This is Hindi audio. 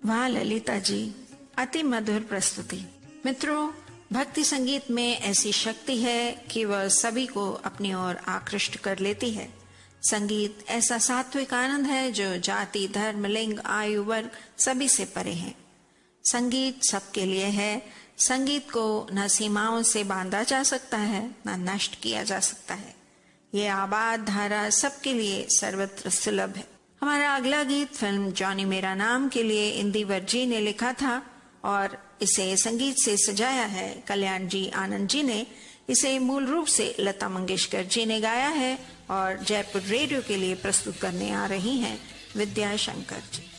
वाह ललिता जी, अति मधुर प्रस्तुति। मित्रों, भक्ति संगीत में ऐसी शक्ति है कि वह सभी को अपनी ओर आकृष्ट कर लेती है। संगीत ऐसा सात्विक आनंद है जो जाति, धर्म, लिंग, आयु, वर्ग सभी से परे है। संगीत सबके लिए है। संगीत को न सीमाओं से बांधा जा सकता है, न नष्ट किया जा सकता है। ये आबाद धारा सबके लिए सर्वत्र सुलभ है। हमारा अगला गीत फिल्म जॉनी मेरा नाम के लिए इंदिवर जी ने लिखा था और इसे संगीत से सजाया है कल्याण जी आनंद जी ने। इसे मूल रूप से लता मंगेशकर जी ने गाया है और जयपुर रेडियो के लिए प्रस्तुत करने आ रही हैं विद्या शंकर जी।